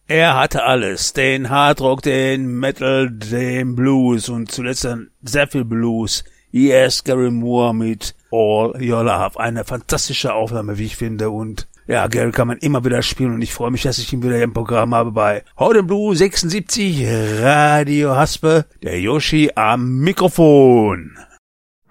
Er hatte alles, den Hardrock, den Metal, den Blues und zuletzt dann sehr viel Blues. Yes, Gary Moore mit All Your Love. Eine fantastische Aufnahme, wie ich finde. Und ja, Gary kann man immer wieder spielen und ich freue mich, dass ich ihn wieder im Programm habe bei Heute Blue 76 Radio Haspe, der Yoshi am Mikrofon.